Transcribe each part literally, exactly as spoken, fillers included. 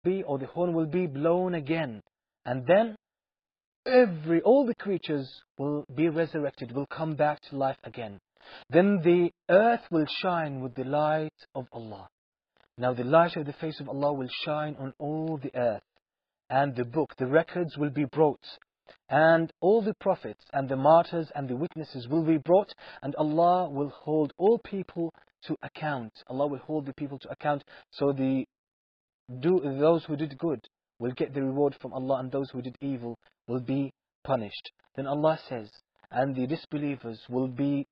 be, or the horn will be blown again. And then every, all the creatures will be resurrected, will come back to life again. Then the earth will shine with the light of Allah. Now the light of the face of Allah will shine on all the earth. And the book, the records will be brought. And all the prophets and the martyrs and the witnesses will be brought. And Allah will hold all people to account. Allah will hold the people to account. So the do those who did good will get the reward from Allah, and those who did evil will be punished. Then Allah says, and the disbelievers will be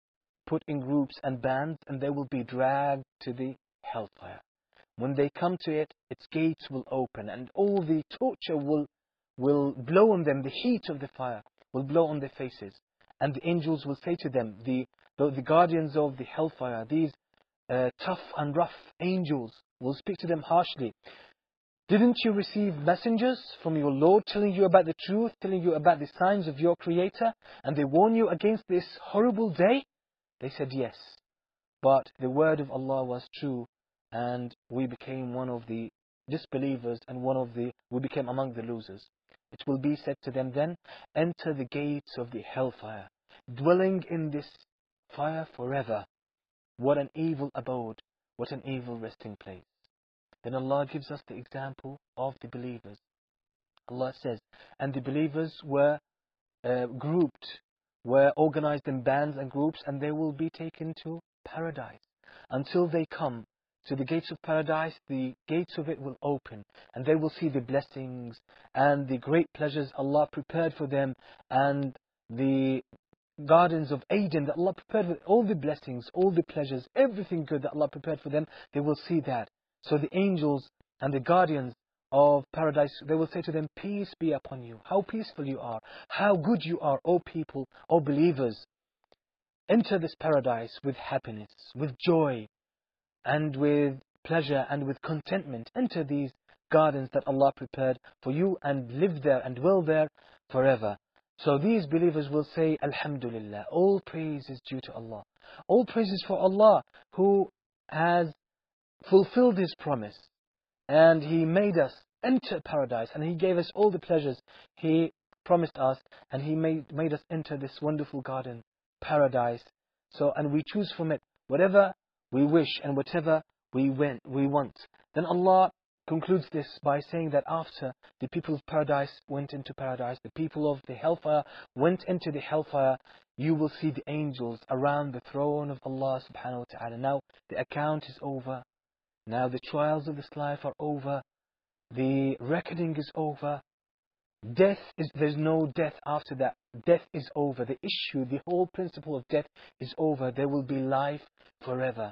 put in groups and bands, and they will be dragged to the hellfire. When they come to it, its gates will open, and all the torture will will blow on them. The heat of the fire will blow on their faces, and the angels will say to them, the the, the guardians of the hellfire, these uh, tough and rough angels, will speak to them harshly. Didn't you receive messengers from your Lord telling you about the truth, telling you about the signs of your Creator, and they warn you against this horrible day? They said yes, but the word of Allah was true, and we became one of the disbelievers, and one of the we became among the losers. It will be said to them then, enter the gates of the hellfire, dwelling in this fire forever. What an evil abode, what an evil resting place. Then Allah gives us the example of the believers. Allah says, and the believers were uh, grouped, were organized in bands and groups, and they will be taken to paradise. Until they come to the gates of paradise, the gates of it will open, and they will see the blessings and the great pleasures Allah prepared for them, and the gardens of Eden that Allah prepared with all the blessings, all the pleasures, everything good that Allah prepared for them. They will see that. So the angels and the guardians of paradise, they will say to them, peace be upon you. How peaceful you are. How good you are, O people, O believers. Enter this paradise with happiness, with joy, and with pleasure, and with contentment. Enter these gardens that Allah prepared for you, and live there and dwell there forever. So these believers will say, Alhamdulillah, all praise is due to Allah. All praise is for Allah, who has fulfilled His promise, and He made us enter paradise, and He gave us all the pleasures He promised us, and He made, made us enter this wonderful garden, paradise. So, and we choose from it whatever we wish and whatever we, went, we want. Then Allah concludes this by saying that after the people of paradise went into paradise, the people of the hellfire went into the hellfire, you will see the angels around the throne of Allah subhanahu wa ta'ala. Now the account is over. Now the trials of this life are over. The reckoning is over. Death is, there's no death after that. Death is over. The issue, the whole principle of death is over. There will be life forever.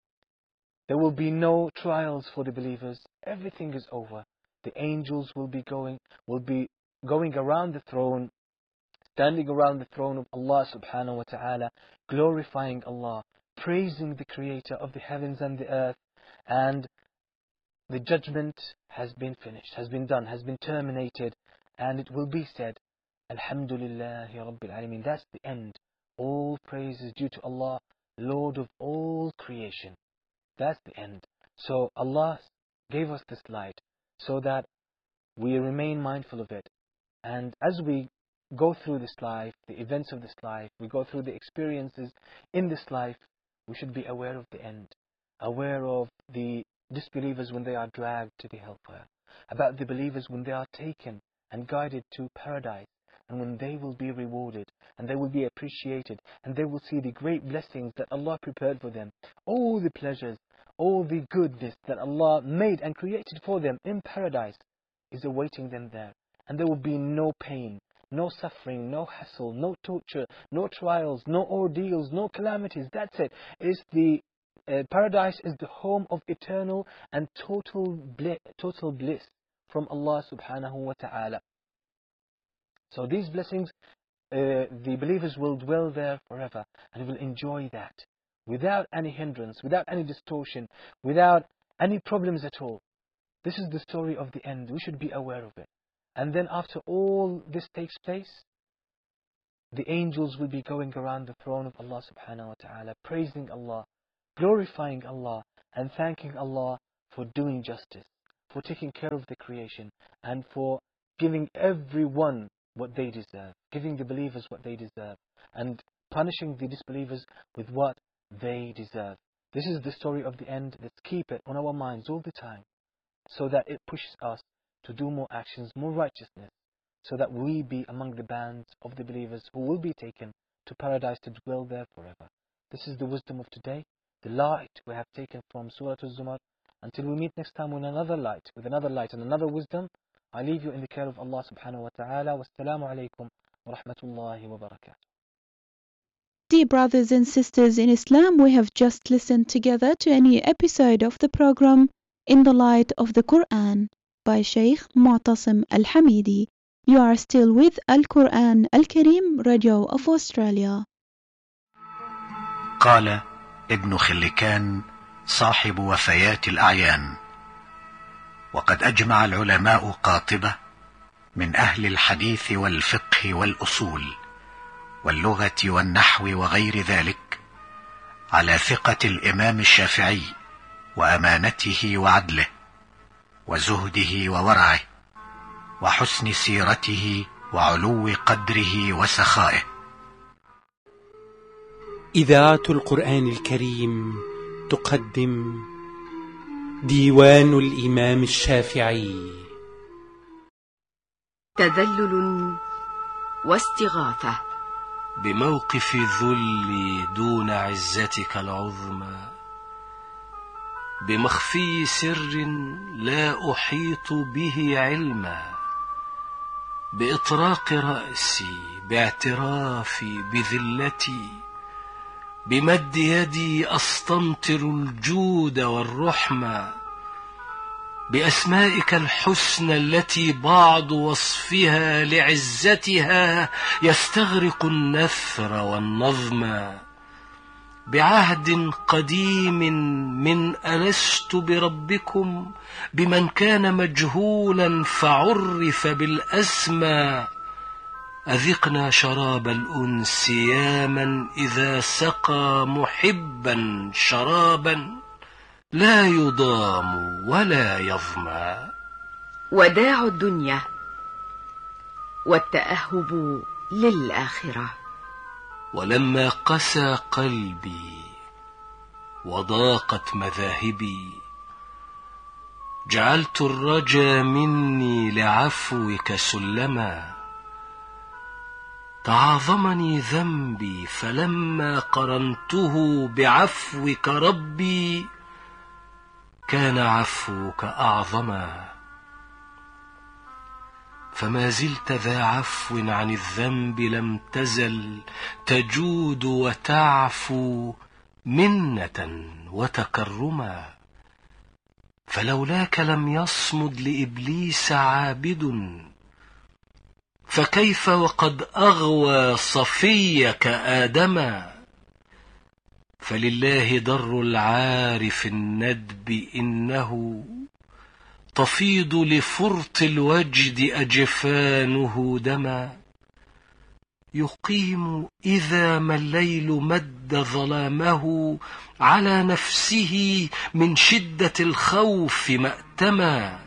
There will be no trials for the believers. Everything is over. The angels will be going, will be going around the throne, standing around the throne of Allah subhanahu wa ta'ala, glorifying Allah, praising the Creator of the heavens and the earth, and the judgment has been finished, has been done, has been terminated, and it will be said, Alhamdulillahi Rabbil Alameen. That's the end. All praise is due to Allah, Lord of all creation. That's the end. So Allah gave us this light so that we remain mindful of it. And as we go through this life, the events of this life, we go through the experiences in this life, we should be aware of the end, aware of the disbelievers when they are dragged to the hellfire, about the believers when they are taken and guided to paradise, and when they will be rewarded, and they will be appreciated, and they will see the great blessings that Allah prepared for them, all the pleasures, all the goodness that Allah made and created for them in paradise is awaiting them there. And there will be no pain, no suffering, no hassle, no torture, no trials, no ordeals, no calamities. That's it. It's the uh, paradise is the home of eternal and total bliss, total bliss from Allah subhanahu wa ta'ala. So these blessings, uh, the believers will dwell there forever and will enjoy that without any hindrance, without any distortion, without any problems at all. This is the story of the end. We should be aware of it. And then after all this takes place, the angels will be going around the throne of Allah subhanahu wa ta'ala, praising Allah, glorifying Allah, and thanking Allah for doing justice, for taking care of the creation and for giving everyone what they deserve, giving the believers what they deserve, and punishing the disbelievers with what they deserve. This is the story of the end. Let's keep it on our minds all the time, so that it pushes us to do more actions, more righteousness, so that we be among the bands of the believers who will be taken to paradise to dwell there forever. This is the wisdom of today, the light we have taken from Surah Al-Zumar. Until we meet next time with another light, with another light and another wisdom, I leave you in the care of Allah subhanahu wa ta'ala. Wassalamu alaikum wa rahmatullahi wa barakatuh. Dear brothers and sisters in Islam, we have just listened together to a new episode of the program In the Light of the Quran by Sheikh Mu'tasim Al-Hamidi. You are still with Al-Quran Al-Kareem Radio of Australia. قال ابن خلكان صاحب وفيات الأعيان: وقد أجمع العلماء قاطبة من أهل الحديث والفقه والأصول واللغة والنحو وغير ذلك على ثقة الإمام الشافعي وأمانته وعدله وزهده وورعه وحسن سيرته وعلو قدره وسخائه. إذاعة القرآن الكريم تقدم ديوان الإمام الشافعي. تذلل واستغاثة. بموقف ذلي دون عزتك العظمى، بمخفي سر لا أحيط به علما، بإطراق رأسي، باعترافي بذلتي، بمد يدي أستمطر الجود والرحمة، بأسمائك الحسنى التي بعض وصفها لعزتها يستغرق النثر والنظم، بعهد قديم من ألست بربكم، بمن كان مجهولا فعرف بالأسمى. أذقنا شراب الأنس يا من إذا سقى محبا شرابا لا يضام ولا يظمى. وداع الدنيا والتأهب للآخرة. ولما قسى قلبي وضاقت مذاهبي، جعلت الرجا مني لعفوك سلما. تعاظمني ذنبي فلما قرنته بعفوك ربي، كان عفوك أعظما. فما زلت ذا عفو عن الذنب، لم تزل تجود وتعفو منة وتكرما. فلولاك لم يصمد لإبليس عابد، فكيف وقد أغوى صفيك آدما. فلله ضر العارف الندب، إنه تفيض لفرط الوجد أجفانه دما. يقيم إذا ما الليل مد ظلامه، على نفسه من شدة الخوف مأتما.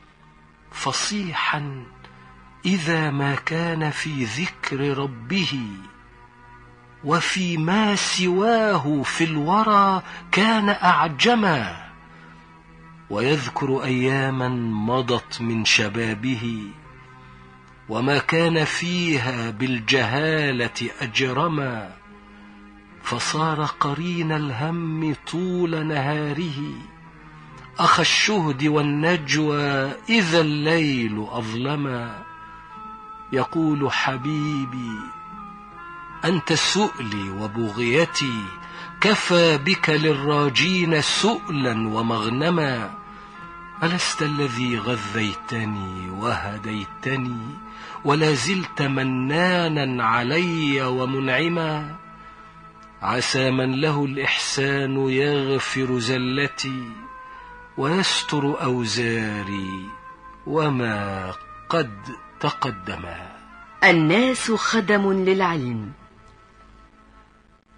فصيحا إذا ما كان في ذكر ربه، وفي ما سواه في الورى كان أعجما. ويذكر أياما مضت من شبابه، وما كان فيها بالجهالة أجرما. فصار قرين الهم طول نهاره، أخ الشهد والنجوى إذا الليل أظلما. يقول حبيبي أنت سؤلي وبغيتي، كفى بك للراجين سؤلا ومغنما. ألست الذي غذيتني وهديتني، ولا زلت منانا علي ومنعما. عسى من له الإحسان يغفر زلتي، ويستر أوزاري وما قد تقدما. الناس خدم للعلم.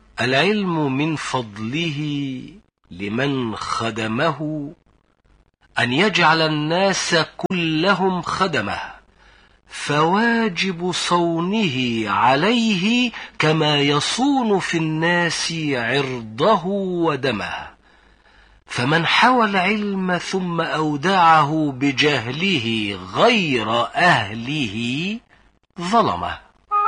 العلم من فضله لمن خدمه أن يجعل الناس كلهم خدمه، فواجب صونه عليه كما يصون في الناس عرضه ودمه. فمن حوى العلم ثم أودعه بجهله غير أهله ظلمه.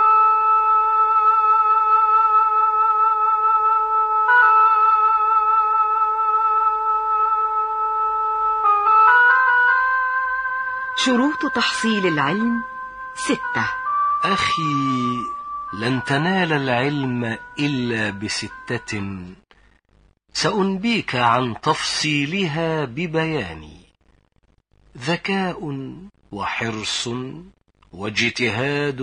شروط تحصيل العلم ستة. أخي، لن تنال العلم إلا بستة، سأنبيك عن تفصيلها ببياني: ذكاء وحرص واجتهاد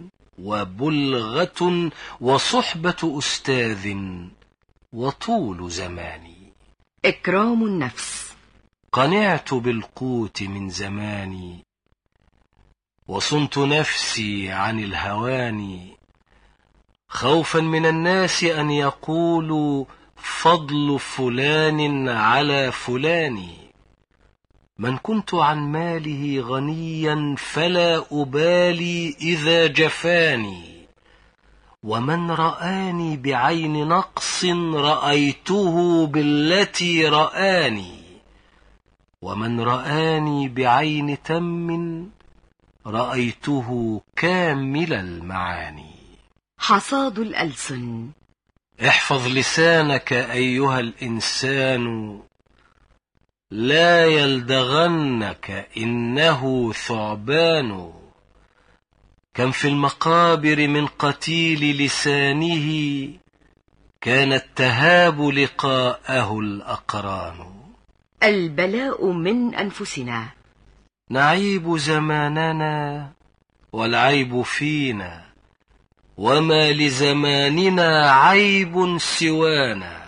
وبلغة وصحبة أستاذ وطول زماني. إكرام النفس. قنعت بالقوت من زماني، وصنت نفسي عن الهوان، خوفا من الناس أن يقولوا فضل فلان على فلان. من كنت عن ماله غنيا فلا أبالي إذا جفاني، ومن رآني بعين نقص رأيته بالتي رآني، ومن رآني بعين تم رأيته كامل المعاني. حصاد الألسن. احفظ لسانك أيها الإنسان، لا يلدغنك إنه ثعبان. كم في المقابر من قتيل لسانه، كانت تهاب لقاءه الأقران. البلاء من أنفسنا. نعيب زماننا والعيب فينا، وما لزماننا عيب سوانا.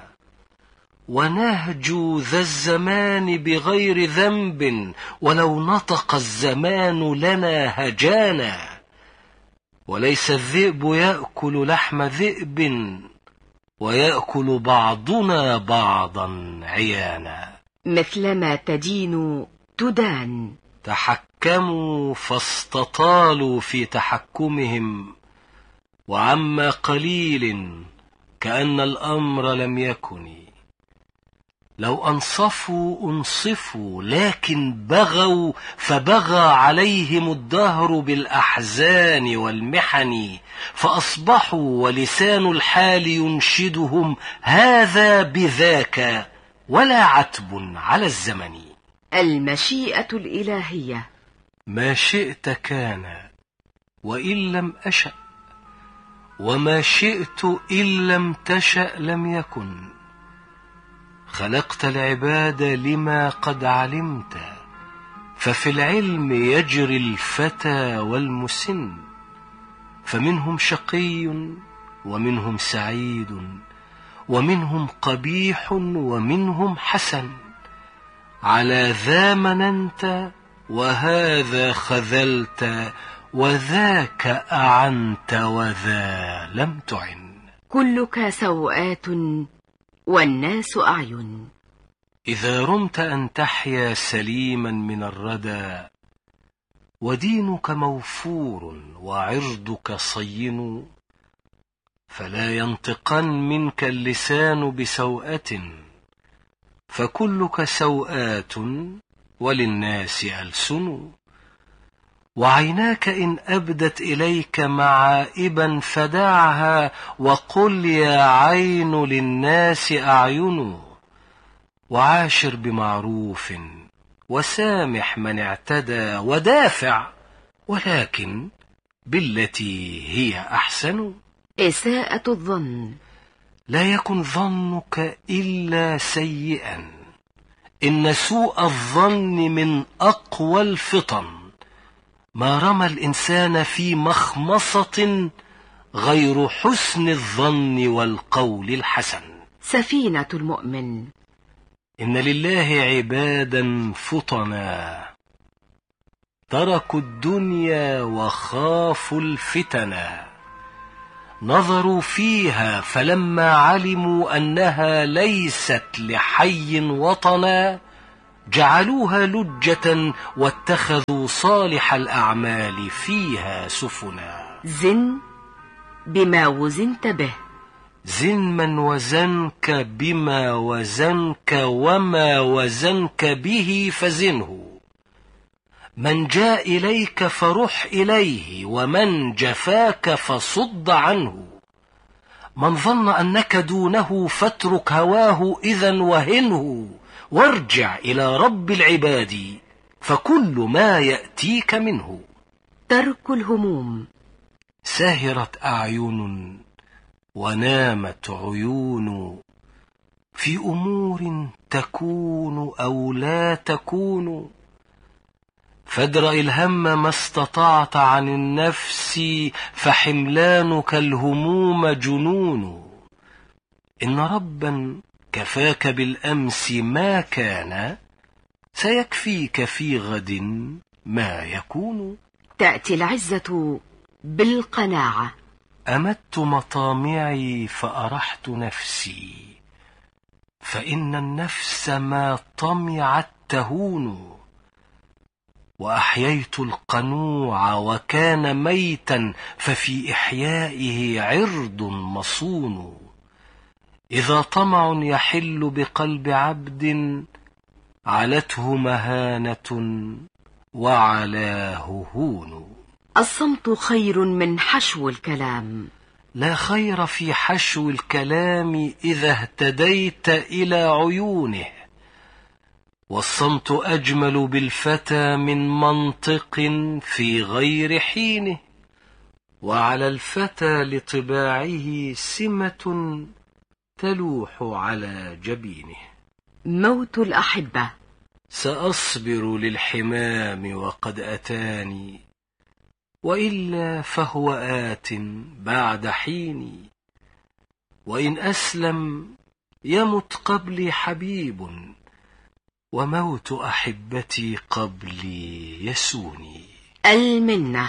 ونهجو ذا الزمان بغير ذنب، ولو نطق الزمان لنا هجانا. وليس الذئب يأكل لحم ذئب، ويأكل بعضنا بعضا عيانا. مثلما تدين تدان. تحكموا فاستطالوا في تحكمهم، وعما قليل كأن الأمر لم يكن. لو أنصفوا أنصفوا، لكن بغوا فبغى عليهم الدهر بالأحزان والمحن. فأصبحوا ولسان الحال ينشدهم هذا بذاك، ولا عتب على الزمن. المشيئة الإلهية. ما شئت كان وإن لم أشأ، وما شئت إن لم تشأ لم يكن. خلقت العباد لما قد علمت، ففي العلم يجري الفتى والمسن. فمنهم شقي ومنهم سعيد، ومنهم قبيح ومنهم حسن. على ذا مننت وهذا خذلت، وذاك أعنت وذا لم تعن. كلك سوءات والناس أعين. إذا رمت أن تحيا سليما من الردى، ودينك موفور وعرضك صين، فلا ينطقن منك اللسان بسوءة، فكلك سوءات وللناس ألسن. وعيناك إن أبدت إليك معائبا فدعها، وقل يا عين للناس أعين. وعاشر بمعروف وسامح من اعتدى، ودافع ولكن بالتي هي أحسن. إساءة الظن. لا يكن ظنك إلا سيئا، إن سوء الظن من أقوى الفطن. ما رمى الإنسان في مخمصة غير حسن الظن والقول الحسن. سفينة المؤمن. إن لله عبادا فطنا، تركوا الدنيا وخافوا الفتنا. نظروا فيها فلما علموا أنها ليست لحي وطنا، جعلوها لجة واتخذوا صالح الأعمال فيها سفنا. زن بما وزنت به. زن من وزنك بما وزنك وما وزنك به فزنه. من جاء إليك فرح إليه ومن جفاك فصد عنه. من ظن أنك دونه فاترك هواه إذا وهنه، وارجع إلى رب العباد فكل ما يأتيك منه. ترك الهموم. سهرت أعين ونامت عيون في أمور تكون أو لا تكون. فادرأ الهم ما استطعت عن النفس فحملانك الهموم جنون. إن ربا كفاك بالأمس ما كان سيكفيك في غد ما يكون. تأتي العزة بالقناعة. أمدت مطامعي فأرحت نفسي، فإن النفس ما طمعت تهون. وأحييت القنوع وكان ميتا ففي إحيائه عرض مصون. إذا طمع يحل بقلب عبد علته مهانة وعلاه هون. الصمت خير من حشو الكلام. لا خير في حشو الكلام إذا اهتديت إلى عيونه. والصمت أجمل بالفتى من منطق في غير حينه. وعلى الفتى لطباعه سمة تلوح على جبينه. موت الأحبة. سأصبر للحمام وقد أتاني، وإلا فهو آت بعد حين. وإن أسلم يمت قبلي حبيب، وموت أحبتي قبلي يسوني. المنة.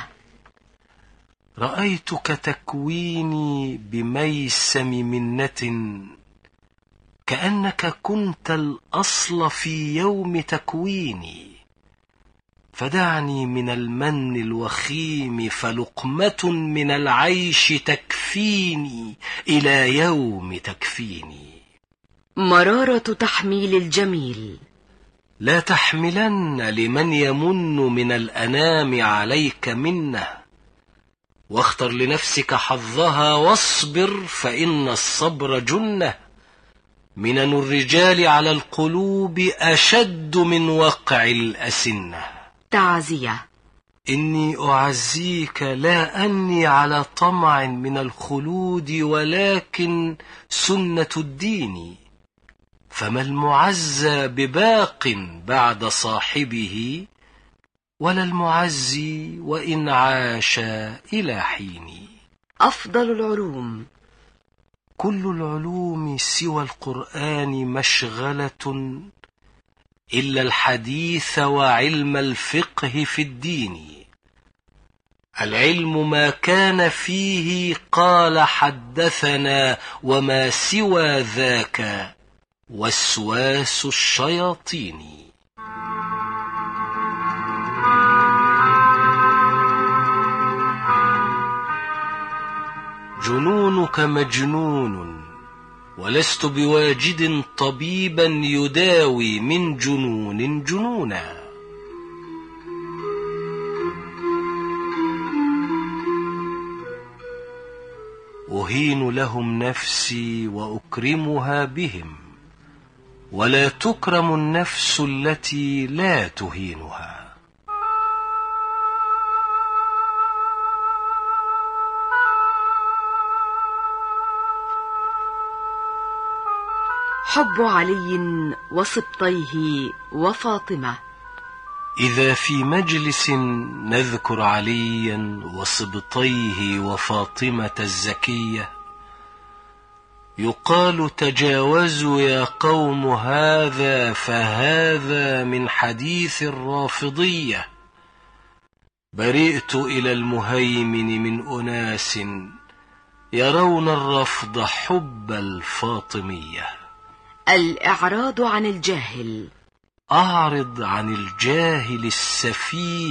رأيتك تكويني بميسم منة، كأنك كنت الأصل في يوم تكويني. فدعني من المن الوخيم فلقمة من العيش تكفيني إلى يوم تكفيني. مرارة تحميل الجميل. لا تحملن لمن يمن من الأنام عليك منه، واختر لنفسك حظها واصبر فإن الصبر جنة. منن الرجال على القلوب أشد من وقع الأسنة. تعزية. إني أعزيك لا أني على طمع من الخلود، ولكن سنة الدين. فما المعزى بباق بعد صاحبه، ولا المعزي وإن عاش إلى حين. أفضل العلوم. كل العلوم سوى القرآن مشغلة، إلا الحديث وعلم الفقه في الدين. العلم ما كان فيه قال حدثنا، وما سوى ذاك وسواس الشياطين. جنونك مجنون، ولست بواجد طبيبا يداوي من جنون جنونا. أهين لهم نفسي وأكرمها بهم، ولا تكرم النفس التي لا تهينها. حب علي وسبطيه وفاطمة. إذا في مجلس نذكر عليا وسبطيه وفاطمة الزكية، يقال تجاوزوا يا قوم هذا، فهذا من حديث الرافضية. برئت إلى المهيمن من أناس يرون الرفض حب الفاطمية. الإعراض عن الجاهل. أعرض عن الجاهل السفيه،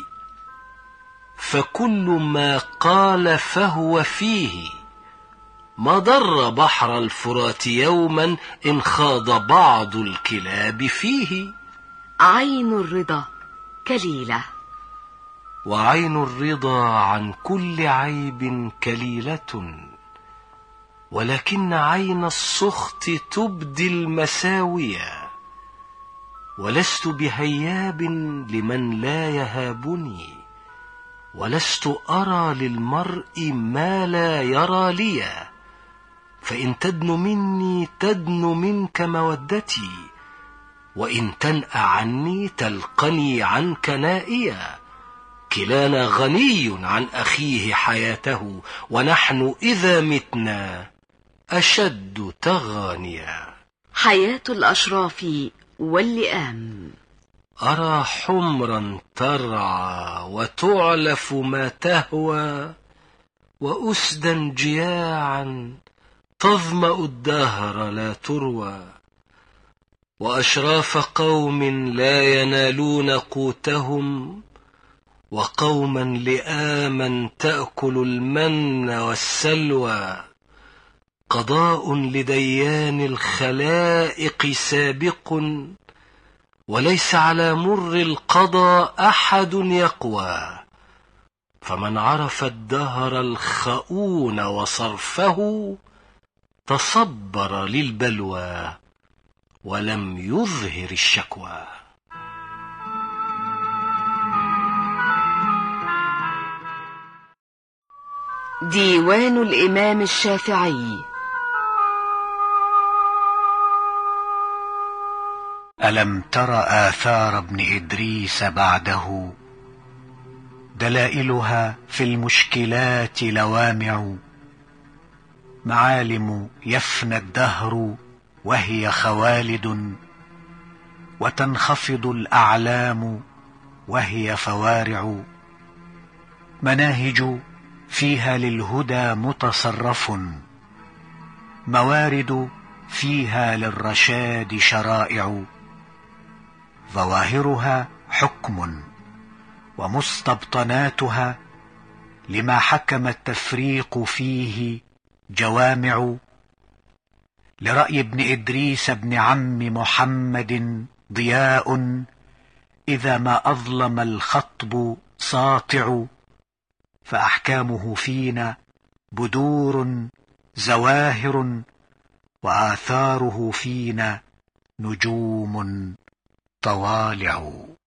فكل ما قال فهو فيه. ما ضر بحر الفرات يوما إن خاض بعض الكلاب فيه. عين الرضا كليلة، وعين الرضا عن كل عيب كليلة، ولكن عين السخط تبدي المساوية. ولست بهياب لمن لا يهابني، ولست أرى للمرء ما لا يرى لي. فإن تدن مني تدن منك مودتي، وإن تنأ عني تلقني عنك نائيا. كلانا غني عن أخيه حياته، ونحن إذا متنا أشد تغانيا. حياة الأشراف واللئام. أرى حمرا ترعى وتعلف ما تهوى، وأسدا جياعا تظمأ الدهر لا تروى. وأشراف قوم لا ينالون قوتهم، وقوما لئاما تأكل المن والسلوى. قضاء لديان الخلائق سابق، وليس على مر القضاء أحد يقوى. فمن عرف الدهر الخؤون وصرفه، تصبر للبلوى ولم يظهر الشكوى. ديوان الإمام الشافعي. ألم تر آثار ابن إدريس بعده؟ دلائلها في المشكلات لوامع. معالم يفنى الدهر وهي خوالد، وتنخفض الأعلام وهي فوارع. مناهج فيها للهدى متصرف، موارد فيها للرشاد شرائع. ظواهرها حكم، ومستبطناتها لما حكم التفريق فيه جوامع. لرأي ابن إدريس بن عم محمد ضياء، إذا ما أظلم الخطب ساطع. فأحكامه فينا بدور زواهر، وآثاره فينا نجوم طوالع.